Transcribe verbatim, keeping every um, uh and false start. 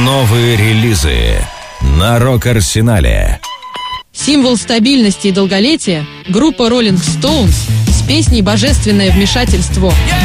Новые релизы на Рок-Арсенале. Символ стабильности и долголетия — группа Rolling Stones с песней «Божественное вмешательство».